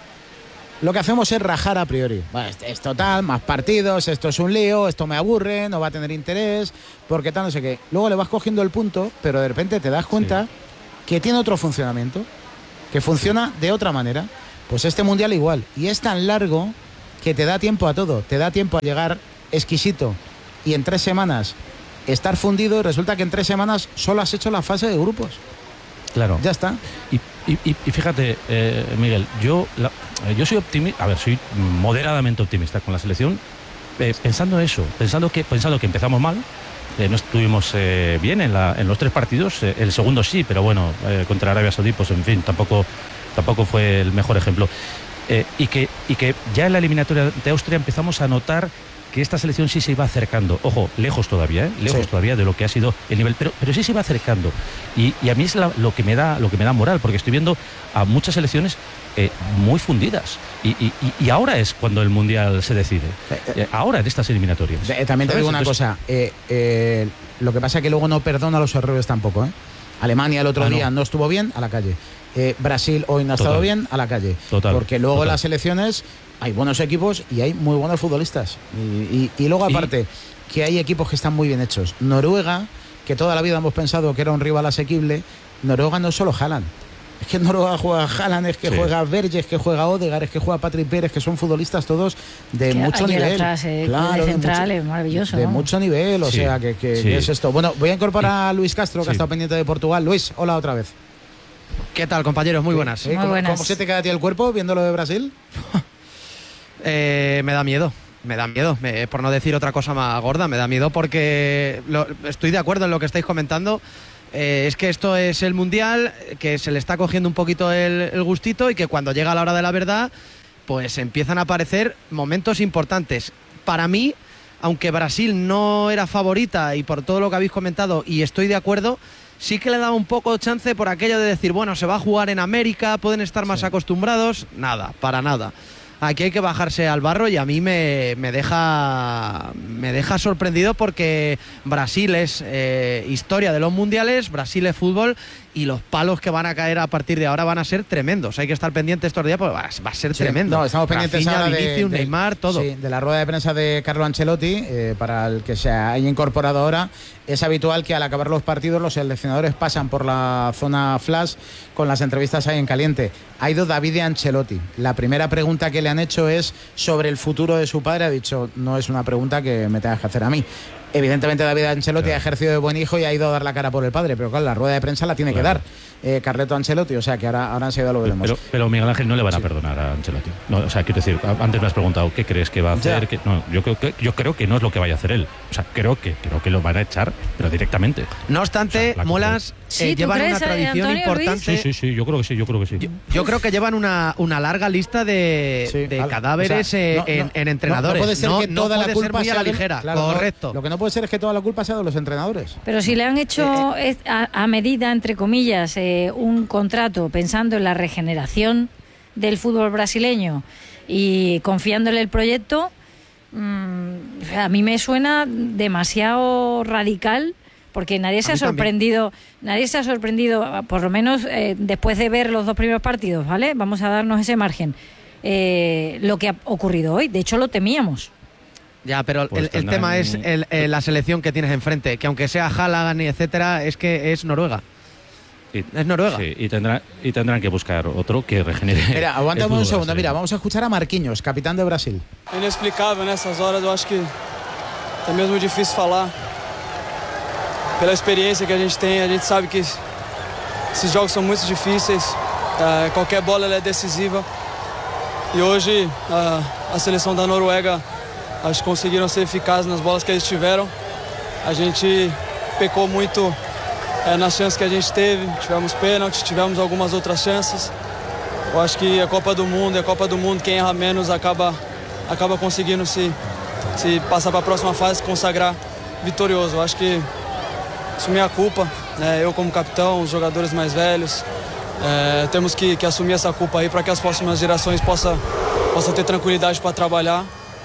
lo que hacemos es rajar a priori. Bueno, es total, más partidos, esto es un lío, esto me aburre, no va a tener interés, porque tal, no sé qué. Luego le vas cogiendo el punto, pero de repente te das cuenta sí. que tiene otro funcionamiento, que funciona de otra manera. Pues este Mundial igual. Y es tan largo que te da tiempo a todo. Te da tiempo a llegar exquisito y en tres semanas estar fundido, y resulta que en tres semanas solo has hecho la fase de grupos. Claro. Ya está. Y, y, y fíjate, eh, Miguel, yo, la, yo soy optimista, a ver, soy moderadamente optimista con la selección, eh, pensando eso, pensando que, pensando que empezamos mal, eh, no estuvimos eh, bien en, la, en los tres partidos, eh, el segundo sí, pero bueno, eh, contra Arabia Saudí, pues en fin, tampoco, tampoco fue el mejor ejemplo. Eh, y, que, y que ya en la eliminatoria de Austria empezamos a notar que esta selección sí se iba acercando, ojo, lejos todavía, ¿eh? lejos sí. todavía de lo que ha sido el nivel, pero, pero sí se iba acercando. Y, y a mí es la, lo que me da lo que me da moral, porque estoy viendo a muchas selecciones eh, muy fundidas. Y, y, y ahora es cuando el Mundial se decide. Eh, ahora en estas eliminatorias. Eh, también te digo una Entonces, cosa, eh, eh, lo que pasa es que luego no perdona los errores tampoco, ¿eh? Alemania el otro ah, día no. no estuvo bien, a la calle. eh, Brasil hoy no ha estado Total. bien, a la calle. Total, Porque luego total. las selecciones hay buenos equipos y hay muy buenos futbolistas. Y, y, y luego aparte, y... que hay equipos que están muy bien hechos. Noruega, que toda la vida hemos pensado que era un rival asequible, Noruega no es solo Haaland. Es que en Noruega juega Haaland, es que Sí. juega Verge, es que juega Odegaard, es que juega Patrick Pérez, que son futbolistas todos de Que mucho ayer nivel. atrás, eh, Claro, de de central, mucho- es maravilloso. de vamos. mucho nivel, o Sí, sea, que, que- sí. que es esto. Bueno, voy a incorporar a Luis Castro, que Sí. ha estado pendiente de Portugal. Luis, hola otra vez. ¿Qué tal, compañeros? Muy buenas. ¿Eh? ¿Cómo, cómo se te queda a ti el cuerpo viendo lo de Brasil? Eh, me da miedo, me da miedo, me- por no decir otra cosa más gorda, me da miedo porque lo- estoy de acuerdo en lo que estáis comentando. Eh, es que esto es el Mundial, que se le está cogiendo un poquito el, el gustito y que cuando llega la hora de la verdad, pues empiezan a aparecer momentos importantes. Para mí, aunque Brasil no era favorita y por todo lo que habéis comentado, y estoy de acuerdo, sí que le daba un poco de chance por aquello de decir, bueno, se va a jugar en América, pueden estar más acostumbrados. Nada, para nada. Aquí hay que bajarse al barro y a mí me, me deja me deja sorprendido porque Brasil es eh, historia de los mundiales, Brasil es fútbol y los palos que van a caer a partir de ahora van a ser tremendos. Hay que estar pendientes estos días porque va, va a ser Sí, tremendo. No, estamos pendientes Rafinha, ahora de, Vinicius, de- Neymar, todo. sí, de la rueda de prensa de Carlo Ancelotti, eh, para el que se haya incorporado ahora. Es habitual que al acabar los partidos los seleccionadores pasan por la zona flash con las entrevistas ahí en caliente. Ha ido David Ancelotti. La primera pregunta que le han hecho es sobre el futuro de su padre. Ha dicho, no es una pregunta que me tengas que hacer a mí. Evidentemente David Ancelotti Claro. ha ejercido de buen hijo y ha ido a dar la cara por el padre, pero claro, la rueda de prensa la tiene Claro. que dar eh, Carleto Ancelotti, o sea que ahora, ahora enseguida lo veremos. Pero, pero Miguel Ángel no le van a perdonar a Ancelotti. No, o sea, quiero decir, antes me has preguntado qué crees que va a hacer. Ya. Que, no, yo creo que yo creo que no es lo que vaya a hacer él. O sea, creo que creo que lo van a echar, pero directamente. No obstante, O sea, la Molas Sí, eh, ¿tú llevan crees, una eh, tradición Antonio, importante. Sí, sí, sí, yo creo que sí, yo creo que sí. Yo, yo creo que llevan una, una larga lista de, Sí, de al- cadáveres o sea, eh, no, en, no, en entrenadores. No, no puede ser No- que no toda la puede ser culpa muy a la sea de- ligera. claro, no, Correcto. lo que no puede ser es que toda la culpa sea de los entrenadores. Pero si le han hecho Eh, es- a, a medida, entre comillas, eh, un contrato pensando en la regeneración del fútbol brasileño y confiándole el proyecto, mm, a mí me suena demasiado radical porque nadie se A ha mí también. sorprendido, nadie se ha sorprendido, por lo menos eh, después de ver los dos primeros partidos, ¿vale? Vamos a darnos ese margen. Eh, lo que ha ocurrido hoy, de hecho lo temíamos. Ya, pero Pues el, el tendrán- tema es el- eh, la selección que tienes enfrente, que aunque sea Haaland y etcétera, es que es Noruega. Y, Es Noruega. sí, y, tendrán, y tendrán que buscar otro que regenere. Mira, el aguántame fútbol un segundo. brasileño. Mira, vamos a escuchar a Marquinhos, capitán de Brasil. Inexplicável nessas horas, eu acho que é mesmo difícil falar. Pela experiência que a gente tem, a gente sabe que esses jogos são muito difíceis. Eh, qualquer bola ela é decisiva. E hoje a, a seleção da Noruega acho que conseguiram ser eficazes nas bolas que eles tiveram. A gente pecou muito eh, nas chances que a gente teve. Tivemos pênalti, tivemos algumas outras chances. Eu acho que a Copa do Mundo e a Copa do Mundo, quem erra menos acaba, acaba conseguindo se, se passar para a próxima fase, consagrar vitorioso. Eu acho que isso é minha culpa, né? Eu como capitão, os jogadores mais velhos, é, temos que, que assumir essa culpa aí para que as próximas gerações possam possa ter tranquilidade para trabalhar.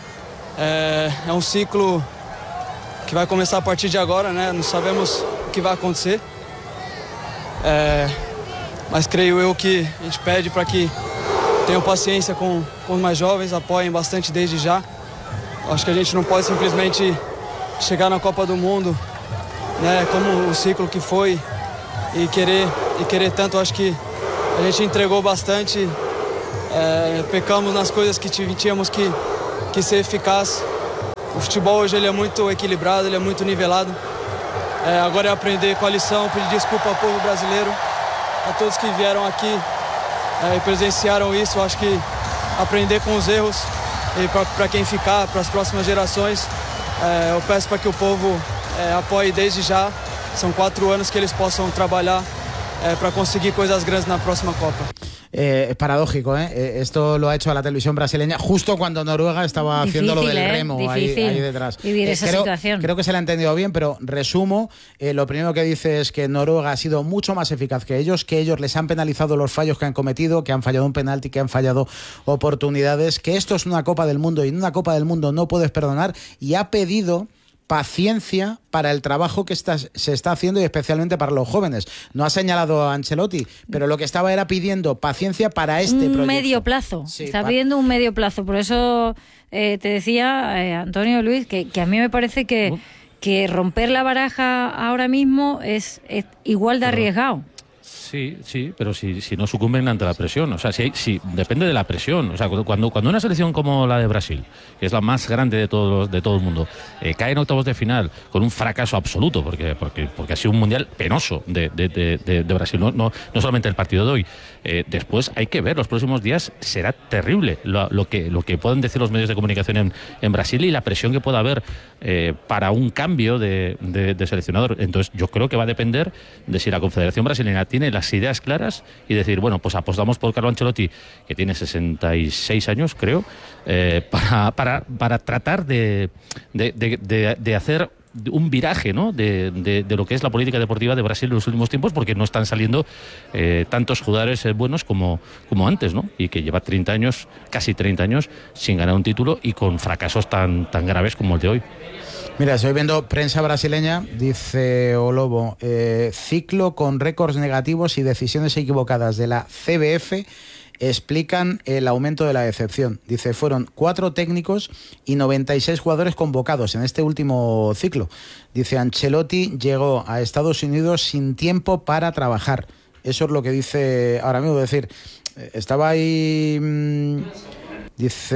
É, é um ciclo que vai começar a partir de agora, né? Não sabemos o que vai acontecer. É, mas creio eu que a gente pede para que tenham paciência com, com os mais jovens, apoiem bastante desde já. Acho que a gente não pode simplesmente chegar na Copa do Mundo, né, como o ciclo que foi e querer, e querer tanto. Acho que a gente entregou bastante, é, pecamos nas coisas que tínhamos que, que ser eficaz. O futebol hoje ele é muito equilibrado, ele é muito nivelado. É, agora é aprender com a lição, pedir desculpa ao povo brasileiro, a todos que vieram aqui é, e presenciaram isso. Acho que aprender com os erros e para quem ficar, para as próximas gerações, é, eu peço para que o povo é, apoie desde já. São quatro anos que eles possam trabalhar é, para conseguir coisas grandes na próxima Copa. Eh, es paradójico, ¿eh? Eh, Esto lo ha hecho a la televisión brasileña justo cuando Noruega estaba Difícil, haciendo lo del ¿eh? remo ahí, Difícil ahí detrás. vivir esa creo, situación. creo que se la ha entendido bien, pero resumo. Eh, lo primero que dice es que Noruega ha sido mucho más eficaz que ellos, que ellos les han penalizado los fallos que han cometido, que han fallado un penalti, que han fallado oportunidades, que esto es una Copa del Mundo y en una Copa del Mundo no puedes perdonar, y ha pedido paciencia para el trabajo que está, se está haciendo y especialmente para los jóvenes. No ha señalado a Ancelotti, pero lo que estaba era pidiendo paciencia para este un proyecto. Un medio plazo. Sí, está pa- pidiendo un medio plazo. Por eso eh, te decía, eh, Antonio Luis, que, que a mí me parece que, que romper la baraja ahora mismo es, es igual de arriesgado. Sí, sí, pero si, si no sucumben ante la presión. O sea, si, si depende de la presión. O sea, cuando, cuando una selección como la de Brasil, que es la más grande de todos de todo el mundo, eh, cae en octavos de final con un fracaso absoluto, porque porque, porque ha sido un mundial penoso de, de, de, de, de Brasil, no, no, no solamente el partido de hoy. Eh, después hay que ver, los próximos días será terrible lo, lo, que, lo que pueden decir los medios de comunicación en, en Brasil y la presión que pueda haber eh, para un cambio de, de, de seleccionador. Entonces yo creo que va a depender de si la Confederación Brasileña tiene las ideas claras y decir, bueno, pues apostamos por Carlo Ancelotti, que tiene sesenta y seis años, creo, eh, para, para, para tratar de, de, de, de, de hacer un viraje, ¿no? de, de, de lo que es la política deportiva de Brasil en los últimos tiempos, porque no están saliendo eh, tantos jugadores eh, buenos como, como antes, ¿no? Y que lleva treinta años, casi treinta años, sin ganar un título y con fracasos tan, tan graves como el de hoy. Mira, estoy viendo prensa brasileña, dice Olobo, eh, ciclo con récords negativos y decisiones equivocadas de la C B F explican el aumento de la decepción. Dice, fueron cuatro técnicos y noventa y seis jugadores convocados en este último ciclo. Dice, Ancelotti llegó a Estados Unidos sin tiempo para trabajar. Eso es lo que dice ahora mismo. Es decir, estaba ahí... Mmm, dice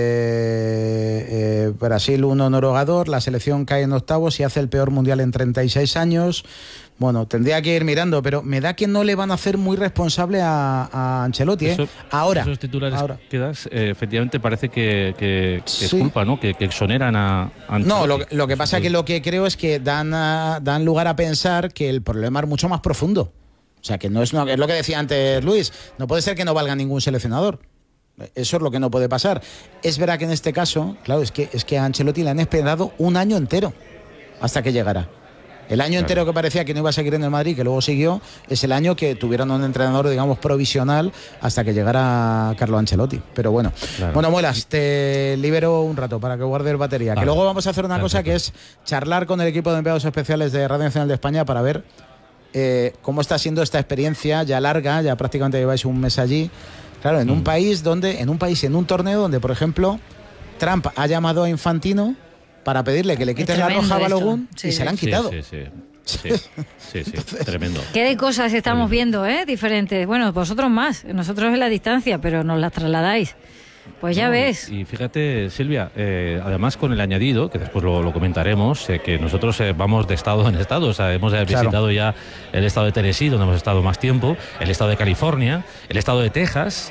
eh, Brasil uno, Noruega dos, la selección cae en octavos y hace el peor mundial en treinta y seis años. Bueno, tendría que ir mirando, pero me da que no le van a hacer muy responsable a, a Ancelotti. ¿eh? Eso, ahora. Esos titulares ahora. que das, eh, efectivamente parece que, que, que Sí. es culpa, ¿no? Que, que exoneran a, a Ancelotti. No, lo, lo que pasa es que lo que creo es que dan, a, dan lugar a pensar que el problema es mucho más profundo. O sea, que no es, una, es lo que decía antes Luis, no puede ser que no valga ningún seleccionador. Eso es lo que no puede pasar. Es verdad que en este caso, claro, es que, es que a Ancelotti le han esperado un año entero hasta que llegara. El año claro. entero que parecía que no iba a seguir en el Madrid, que luego siguió, es el año que tuvieron un entrenador, digamos, provisional hasta que llegara Carlo Ancelotti. Pero bueno, claro. Bueno, Muelas, te libero un rato para que guardes batería. Vale. Que luego vamos a hacer una claro, cosa claro. que es charlar con el equipo de enviados especiales de Radio Nacional de España para ver eh, cómo está siendo esta experiencia ya larga, ya prácticamente lleváis un mes allí. Claro, en un mm. país donde, en un país, en un torneo donde, por ejemplo, Trump ha llamado a Infantino para pedirle que le quiten la roja a Balogun sí, y sí. se la han quitado. Sí, sí, sí. sí, sí, sí. Entonces, tremendo. ¿Qué de cosas estamos viendo, eh? Diferentes. Bueno, vosotros más, nosotros en la distancia, pero nos las trasladáis. Pues ya no, ves. Y fíjate, Silvia, eh, además con el añadido, que después lo, lo comentaremos, eh, que nosotros eh, vamos de estado en estado. O sea, hemos eh, visitado claro. ya el estado de Tennessee, donde hemos estado más tiempo, el estado de California, el estado de Texas.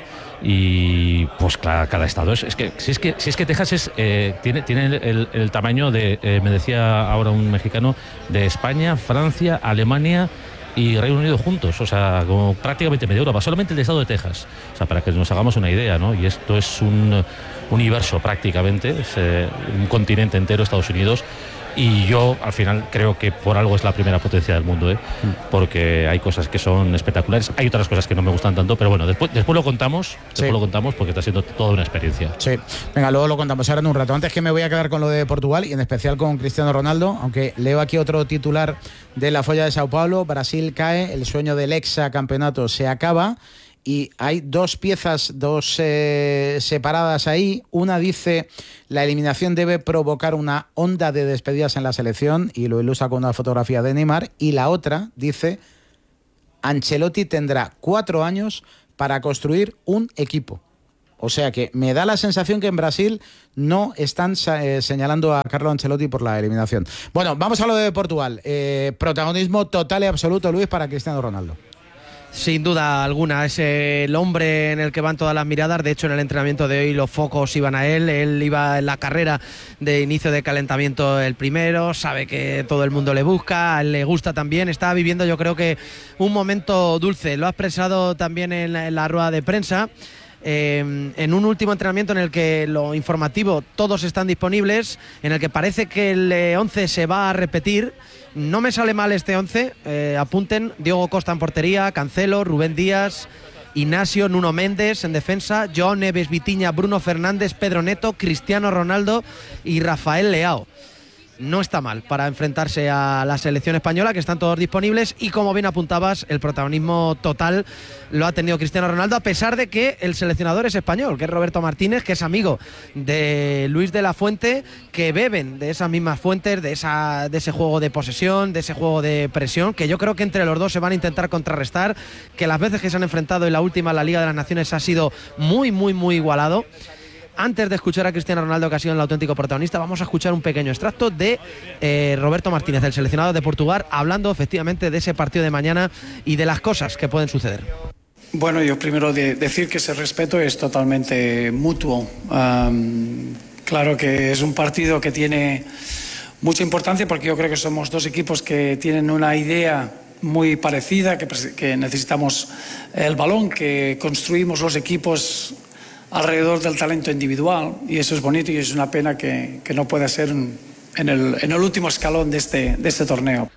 Y pues cada, cada estado es, es que si es que si es que Texas es eh, tiene tiene el, el tamaño de eh, me decía ahora un mexicano, de España, Francia, Alemania y Reino Unido juntos, o sea, como prácticamente media Europa, solamente el estado de Texas, o sea, para que nos hagamos una idea, ¿no? Y esto es un universo prácticamente, es eh, un continente entero, Estados Unidos. Y yo, al final, creo que por algo es la primera potencia del mundo, ¿eh? Porque hay cosas que son espectaculares, hay otras cosas que no me gustan tanto, pero bueno, después, después lo contamos, después sí. lo contamos porque está siendo toda una experiencia. Sí, venga, luego lo contamos ahora en un rato. Antes que me voy a quedar con lo de Portugal y en especial con Cristiano Ronaldo, aunque leo aquí otro titular de la Folha de Sao Paulo, Brasil cae, el sueño del hexacampeonato se acaba. Y hay dos piezas, dos eh, separadas ahí. Una dice, la eliminación debe provocar una onda de despedidas en la selección, y lo ilustra con una fotografía de Neymar. Y la otra dice, Ancelotti tendrá cuatro años para construir un equipo. O sea que me da la sensación que en Brasil no están eh, señalando a Carlo Ancelotti por la eliminación. Bueno, vamos a lo de Portugal. Eh, protagonismo total y absoluto, Luis, para Cristiano Ronaldo. Sin duda alguna, es el hombre en el que van todas las miradas. De hecho, en el entrenamiento de hoy los focos iban a él. Él iba en la carrera de inicio de calentamiento el primero. Sabe que todo el mundo le busca, a él le gusta también. Está viviendo, yo creo que, un momento dulce. Lo ha expresado también en la, en la rueda de prensa. Eh, en un último entrenamiento en el que lo informativo, todos están disponibles, en el que parece que el eh, once se va a repetir. No me sale mal este once, eh, apunten: Diogo Costa en portería, Cancelo, Rubén Díaz, Ignacio, Nuno Méndez en defensa, João Neves, Vitinha, Bruno Fernández, Pedro Neto, Cristiano Ronaldo y Rafael Leao. no está mal para enfrentarse a la selección española, que están todos disponibles, y como bien apuntabas, el protagonismo total lo ha tenido Cristiano Ronaldo, a pesar de que el seleccionador es español, que es Roberto Martínez, que es amigo de Luis de la Fuente, que beben de esas mismas fuentes, de, esa, de ese juego de posesión, de ese juego de presión, que yo creo que entre los dos se van a intentar contrarrestar, que las veces que se han enfrentado en la última, la Liga de las Naciones, ha sido muy, muy, muy igualado. Antes de escuchar a Cristiano Ronaldo, que ha sido el auténtico protagonista, vamos a escuchar un pequeño extracto de eh, Roberto Martínez, el seleccionado de Portugal, hablando efectivamente de ese partido de mañana y de las cosas que pueden suceder. Bueno, yo primero de decir que ese respeto es totalmente mutuo. Um, claro que es un partido que tiene mucha importancia, porque yo creo que somos dos equipos que tienen una idea muy parecida, que, que necesitamos el balón, que construimos los equipos alrededor del talento individual, y eso es bonito, y es una pena que, que no pueda ser en el, en el último escalón de este, de este torneo.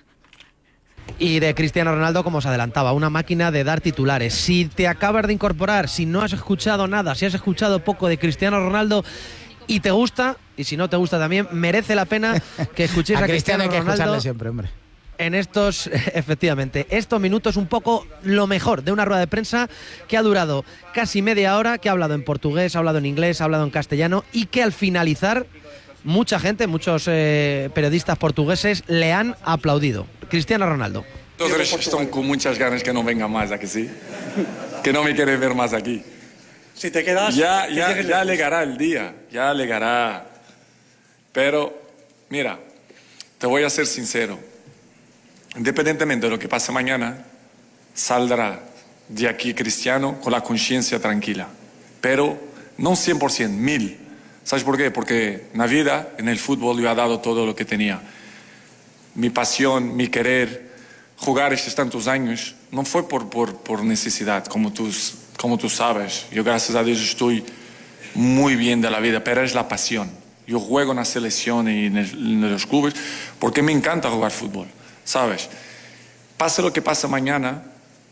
Y de Cristiano Ronaldo, como os adelantaba, una máquina de dar titulares. Si te acabas de incorporar, si no has escuchado nada, si has escuchado poco de Cristiano Ronaldo y te gusta, y si no te gusta también, merece la pena que escuchéis a, a Cristiano, Cristiano hay que Ronaldo escucharle siempre, hombre. En estos, efectivamente, estos minutos, un poco lo mejor de una rueda de prensa que ha durado casi media hora, que ha hablado en portugués, ha hablado en inglés, ha hablado en castellano, y que al finalizar mucha gente, muchos eh, periodistas portugueses le han aplaudido. Cristiano Ronaldo. Todos están con muchas ganas que no venga más, ¿a que sí? Que no me quiere ver más aquí. Si te quedas... Ya, ya, ya llegará el día, ya llegará. Pero, mira, te voy a ser sincero. Independientemente de lo que pase mañana, saldrá de aquí Cristiano con la conciencia tranquila. Pero no cien por ciento, mil. ¿Sabes por qué? Porque en la vida, en el fútbol, yo he dado todo lo que tenía. Mi pasión, mi querer, jugar estos tantos años, no fue por, por, por necesidad, como tú, como tú sabes. Yo, gracias a Dios, estoy muy bien de la vida, pero es la pasión. Yo juego en la selección y en, el, en los clubes porque me encanta jugar fútbol. ¿Sabes? Pase lo que pase mañana,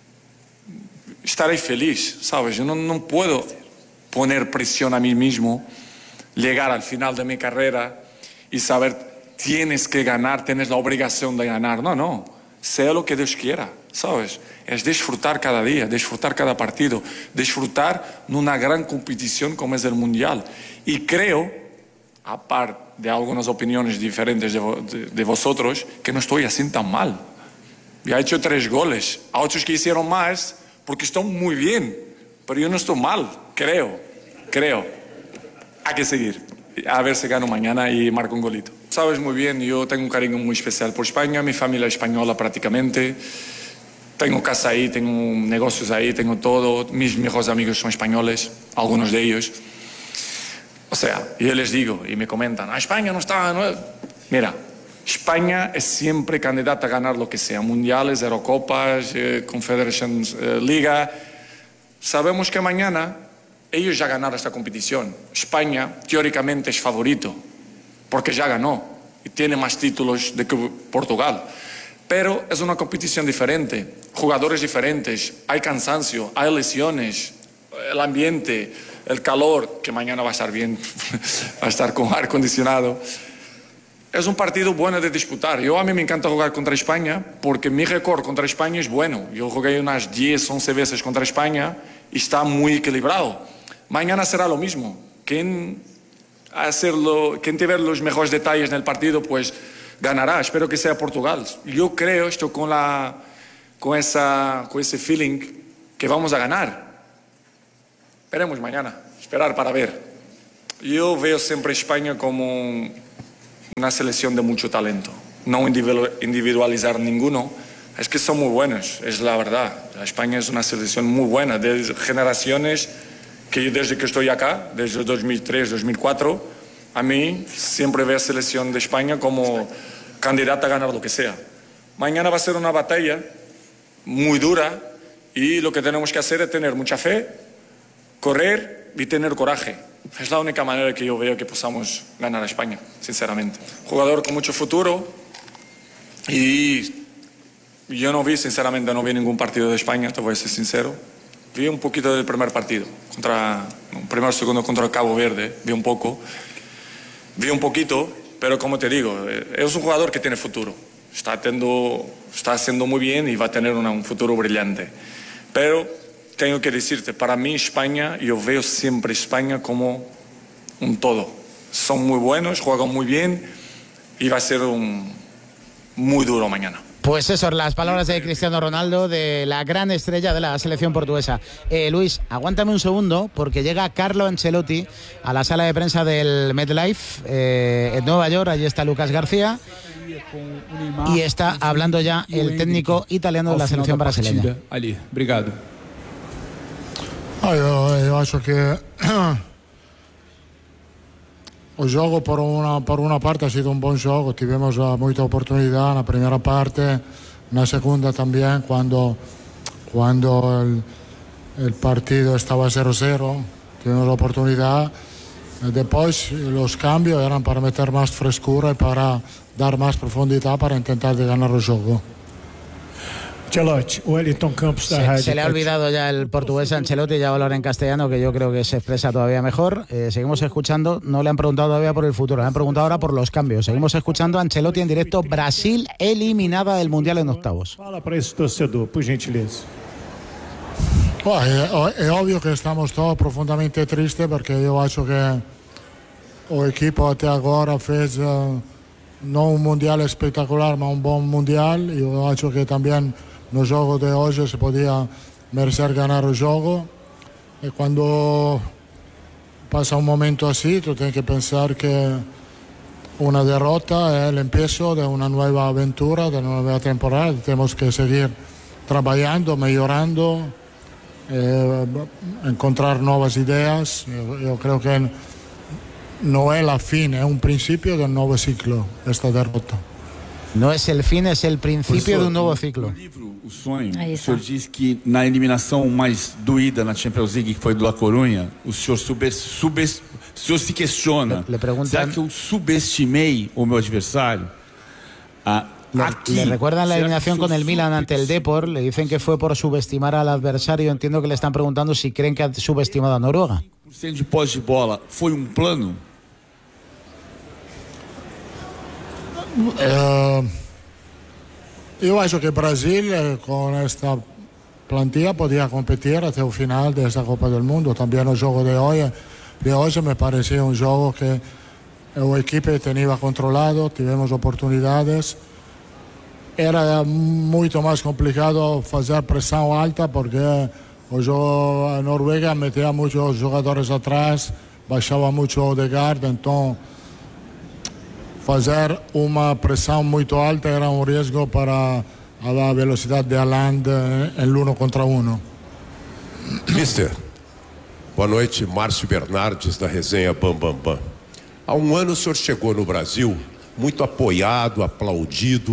estaré feliz, ¿sabes? Yo no, no puedo poner presión a mí mismo, llegar al final de mi carrera y saber, tienes que ganar, tienes la obligación de ganar. No, no, sea lo que Dios quiera, ¿sabes? Es disfrutar cada día, disfrutar cada partido, disfrutar en una gran competición como es el Mundial. Y creo, aparte de algunas opiniones diferentes de, de, de vosotros, que no estoy así tan mal. Ya he hecho tres goles, a otros que hicieron más porque están muy bien, pero yo no estoy mal, creo, creo. Hay que seguir, a ver si gano mañana y marco un golito. Sabes muy bien, yo tengo un cariño muy especial por España, mi familia es española prácticamente, tengo casa ahí, tengo negocios ahí, tengo todo, mis mejores amigos son españoles, algunos de ellos. O sea, yo les digo y me comentan, ah, España no está... No... Mira, España es siempre candidata a ganar lo que sea, mundiales, Eurocopas, eh, Confederations eh, Liga. Sabemos que mañana ellos ya ganaron esta competición. España teóricamente es favorito, porque ya ganó y tiene más títulos de que Portugal. Pero es una competición diferente, jugadores diferentes, hay cansancio, hay lesiones, el ambiente, el calor, que mañana va a estar bien, va a estar con aire acondicionado. Es un partido bueno de disputar. Yo a mí me encanta jugar contra España porque mi récord contra España es bueno. Yo jugué unas diez, once veces contra España y está muy equilibrado. Mañana será lo mismo. Quien, hacerlo, quien te ver los mejores detalles en el partido, pues ganará. Espero que sea Portugal. Yo creo, esto con, la, con, esa, con ese feeling, que vamos a ganar. Esperemos mañana, esperar para ver. Yo veo siempre a España como una selección de mucho talento. No individualizar ninguno. Es que son muy buenos, es la verdad. España es una selección muy buena, de generaciones que yo desde que estoy acá, desde dos mil tres, dos mil cuatro, a mí siempre veo a la selección de España como candidata a ganar lo que sea. Mañana va a ser una batalla muy dura y lo que tenemos que hacer es tener mucha fe, correr y tener coraje. Es la única manera que yo veo que podamos ganar a España, sinceramente. Jugador con mucho futuro y yo no vi, sinceramente, no vi ningún partido de España, te voy a ser sincero. Vi un poquito del primer partido, contra, un primer segundo contra el Cabo Verde, vi un poco. Vi un poquito pero como te digo, es un jugador que tiene futuro. Está, teniendo, está haciendo muy bien y va a tener una, un futuro brillante. Pero tengo que decirte, para mí España, yo veo siempre España como un todo. Son muy buenos, juegan muy bien y va a ser un, muy duro mañana. Pues eso, las palabras de Cristiano Ronaldo, de la gran estrella de la selección portuguesa. Eh, Luis, aguántame un segundo, porque llega Carlo Ancelotti a la sala de prensa del MetLife eh, en Nueva York. Allí está Lucas García y está hablando ya el técnico italiano de la selección brasileña. Ali, obrigado. Ah, io, io acho che il gioco per una, per una parte ha sido un buon gioco, tivemos molte opportunità na prima parte, na seconda también, quando, quando il, il partito stava zero zero, tivemos la oportunidad. Después los cambios eran para meter más frescura y para dar más profundidad para intentar de ganar el juego. Ancelotti, Wellington Campos. Se, se le ha olvidado ya el portugués Ancelotti, ya va a hablar en castellano, que yo creo que se expresa todavía mejor. Eh, seguimos escuchando, no le han preguntado todavía por el futuro, le han preguntado ahora por los cambios. Seguimos escuchando a Ancelotti en directo. Brasil eliminada del Mundial en octavos. Fala para esse torcedor, por gentileza. Oh, è, è ovvio che stiamo todos profondamente tristes perché io acho che o equipo até agora fez uh, non un mundial espectacular ma un buon mundial. Io acho che también no jogo de hoy se podía merecer ganar el juego y cuando pasa un momento así tú tienes que pensar que una derrota es el empiezo de una nueva aventura, de una nueva temporada. Tenemos que seguir trabajando, mejorando, eh, encontrar nuevas ideas. Yo, yo creo que no es la fin, es un principio del nuevo ciclo esta derrota. No es el fin, es el principio de un nuevo ciclo. No livro O Sonho, o senhor diz que na eliminação mais doída na Champions League, que foi do La Coruña, o senhor, sube, sube, o senhor se questiona, le, le preguntan, será que eu subestimei o meu adversário? Ah, le, aquí, le recuerdan la eliminación con el Milan ante el Depor, le dicen que fue por subestimar al adversario. Entiendo que le están preguntando si creen que ha subestimado a Noruega. O cem por cento de posse de bola foi um plano? Eh, yo acho que Brasil eh, con esta plantilla podía competir hasta el final de esta Copa del Mundo. También el juego de hoy, de hoy me parecía un juego que el equipo tenía controlado, tuvimos oportunidades. Era mucho más complicado hacer presión alta porque el juego en Noruega metía muchos jugadores atrás, bajaba mucho Odegaard, entonces fazer uma pressão muito alta era um risco para a velocidade de Haaland em uno contra uno. Mister, boa noite, Márcio Bernardes da resenha Bam Bam Bam. Há um ano o senhor chegou no Brasil muito apoiado, aplaudido,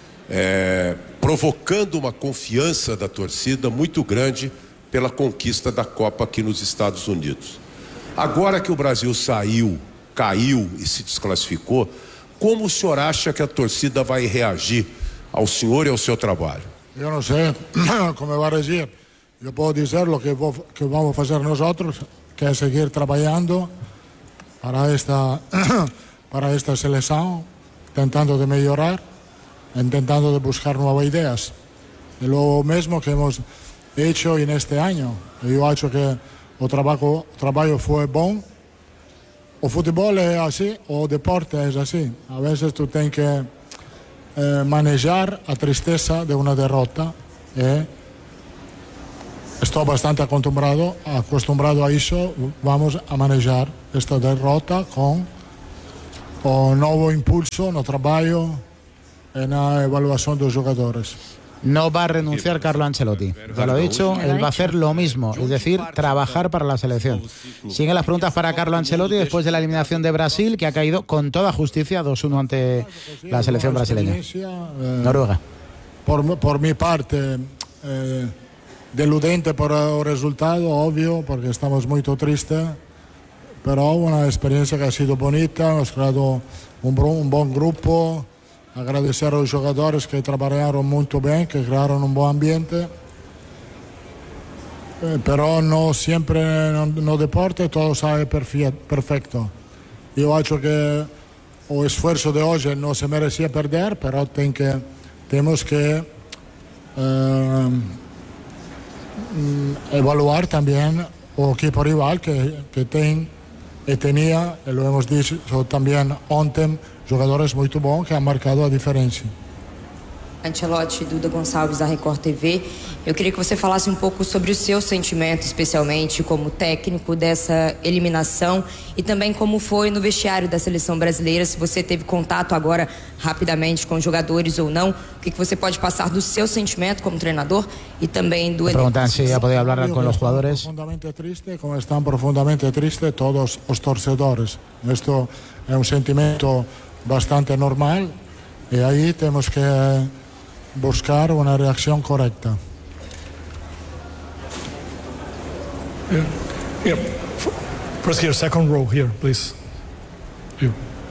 é, provocando uma confiança da torcida muito grande pela conquista da Copa aqui nos Estados Unidos. Agora que o Brasil saiu, caiu e se desclassificou, como o senhor acha que a torcida vai reagir ao senhor e ao seu trabalho? Eu não sei como vai reagir. Eu posso dizer o que, vou, que vamos fazer nós, que é seguir trabalhando para esta, para esta seleção, tentando de melhorar, tentando de buscar novas ideias. É o mesmo que hemos hecho neste ano. Eu acho que o trabalho, o trabalho foi bom. O fútbol es así, o deporte es así. A veces tú tienes que eh, manejar la tristeza de una derrota. Eh. Estoy bastante acostumbrado, acostumbrado a eso. Vamos a manejar esta derrota con un nuevo impulso, no trabajo, en la evaluación de los jugadores. No va a renunciar Carlo Ancelotti, ya lo he dicho, él va a hacer lo mismo, es decir, trabajar para la selección. Siguen las preguntas para Carlo Ancelotti después de la eliminación de Brasil, que ha caído con toda justicia dos uno ante la selección brasileña. Noruega. Por, por mi parte, eh, deludente por el resultado, obvio, porque estamos muy tristes, pero una experiencia que ha sido bonita, hemos creado un, un buen grupo. Agradecer a los jugadores que trabajaron muy bien, que crearon un buen ambiente. Eh, pero no siempre en no deporte todo sale perfecto. Yo creo que o esfuerzo de hoy no se merecía perder, pero ten que, tenemos que eh, evaluar también el equipo rival que, que ten, e tenía, e lo hemos dicho también ontem, jogadores muy bons que han marcado a diferença. Ancelotti, Duda Gonçalves, da Record T V. Eu queria que você falasse um pouco sobre o seu sentimento, especialmente como técnico dessa eliminação e também como foi no vestiário da seleção brasileira, se você teve contato agora rapidamente com os jogadores ou não, o que, que você pode passar do seu sentimento como treinador e também do elenco. Preguntan si ha podido hablar con los jugadores. Profundamente triste, como están profundamente tristes todos los torcedores. Esto es un sentimiento bastante normal y ahí tenemos que buscar una reacción correcta. Yeah. Yeah. First here, second row here, please. You.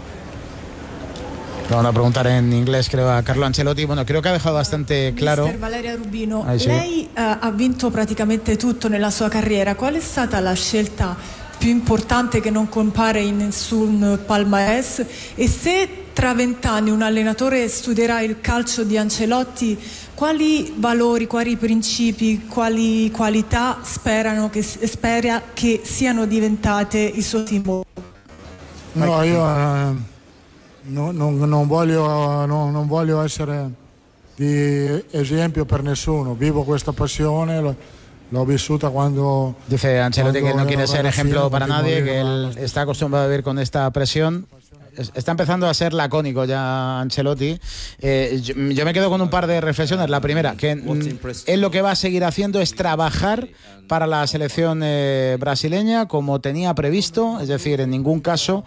Vamos a preguntar en inglés, creo, a Carlo Ancelotti. Bueno, creo che ha dejado bastante claro. Mister Valeria Rubino, ah, sì. lei uh, ha vinto praticamente tutto nella sua carriera. Qual è stata la scelta più importante che non compare in nessun palmarès? E se tra vent'anni un allenatore studierà il calcio di Ancelotti, quali valori, quali principi, quali qualità sperano che, spera che siano diventate il suo simbolo? No, io eh, no, non, non, voglio, no, non voglio essere di esempio per nessuno. Vivo questa passione, lo, l'ho vissuta cuando... Dice Ancelotti que no quiere ser ejemplo para nadie, que él está acostumbrado a vivir con esta presión. Está empezando a ser lacónico ya Ancelotti. Eh, yo, yo me quedo con un par de reflexiones. La primera, que él lo que va a seguir haciendo es trabajar para la selección eh, brasileña como tenía previsto, es decir, en ningún caso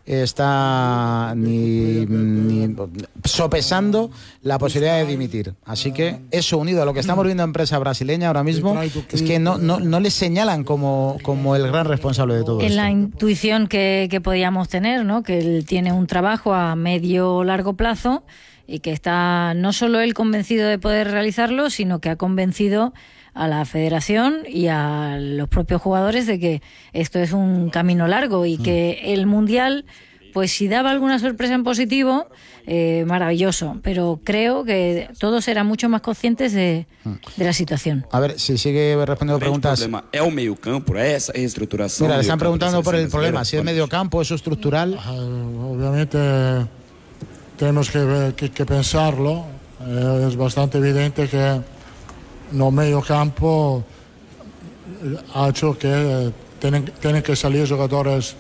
está ni, ni sopesando la posibilidad de dimitir. Así que eso, unido a lo que estamos viendo en prensa brasileña ahora mismo, es que no, no, no le señalan como, como el gran responsable de todo en esto. La intuición que, que podíamos tener, ¿no? Que él tiene un trabajo a medio o largo plazo y que está no solo él convencido de poder realizarlo, sino que ha convencido a la federación y a los propios jugadores de que esto es un camino largo y que el Mundial, pues si daba alguna sorpresa en positivo, eh, maravilloso, pero creo que todos eran mucho más conscientes de, de la situación. A ver, si sigue respondiendo preguntas. El problema es el medio campo, es esa reestructuración. Mira, le están preguntando por el problema, si es medio campo, eso estructural. Uh, obviamente tenemos que, que, que pensarlo. Eh, es bastante evidente que no medio campo ha hecho que tienen, tienen que salir jugadores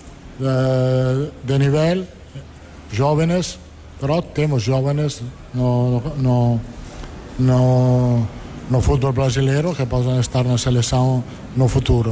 de, de nivel, jóvenes, pero tenemos jóvenes no, no, no, no fútbol brasileiro que possam estar na seleção no futuro.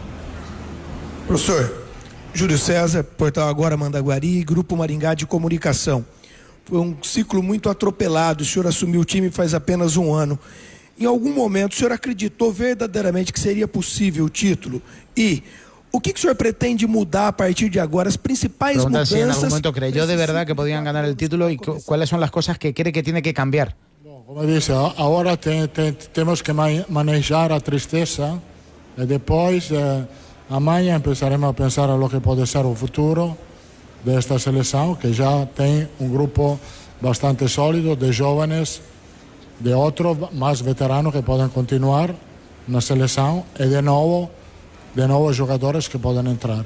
Professor, Júlio César, Portal Agora Mandaguari, Grupo Maringá de Comunicação. Foi um ciclo muito atropelado, o senhor assumiu o time faz apenas um ano. Em algum momento, o senhor acreditou verdadeiramente que seria possível o título? E o que, que o senhor pretende mudar a partir de agora? As principais Preguntan mudanças... si en algún momento creyó de verdad que podían ganar el título y cuáles son las cosas que cree que tiene que cambiar. Como disse, agora te, te, temos que manejar a tristeza e depois, eh, amanhã, começaremos a pensar a lo que pode ser o futuro desta seleção, que já tem um grupo bastante sólido de jovens, de outros mais veteranos que podem continuar na seleção e de novo, de novos jogadores que podem entrar.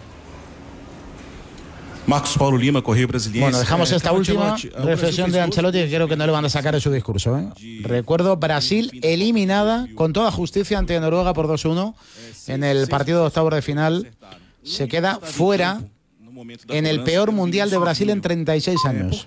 Marcos Paulo Lima, Correio Brasiliense. Bueno, dejamos esta última reflexión de Ancelotti que creo que no le van a sacar de su discurso. ¿eh? Recuerdo, Brasil eliminada con toda justicia ante Noruega por dos uno en el partido de octavos de final. Se queda fuera en el peor mundial de Brasil en treinta y seis años.